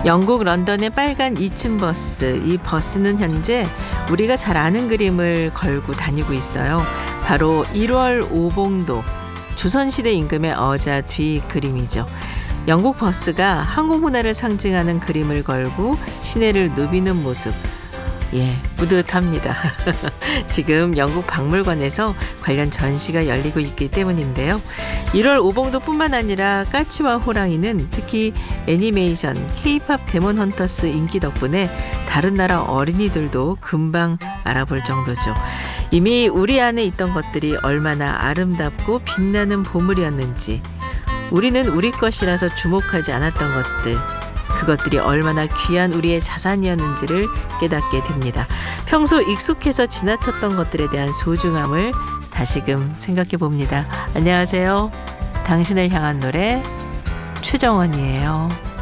영국 런던의 빨간 2층 버스. 이 버스는 현재 우리가 잘 아는 그림을 걸고 다니고 있어요. 바로 1월 오봉도, 조선시대 임금의 어자 뒤 그림이죠. 영국 버스가 한국 문화를 상징하는 그림을 걸고 시내를 누비는 모습. 뿌듯합니다. 지금 영국 박물관에서 관련 전시가 열리고 있기 때문인데요. 1월 오봉도뿐만 아니라 까치와 호랑이는 특히 애니메이션 K-팝 데몬 헌터스 인기 덕분에 다른 나라 어린이들도 금방 알아볼 정도죠. 이미 우리 안에 있던 것들이 얼마나 아름답고 빛나는 보물이었는지, 우리는 우리 것이라서 주목하지 않았던 것들, 그것들이 얼마나 귀한 우리의 자산이었는지를 깨닫게 됩니다. 평소 익숙해서 지나쳤던 것들에 대한 소중함을 다시금 생각해 봅니다. 안녕하세요. 당신을 향한 노래 최정원이에요.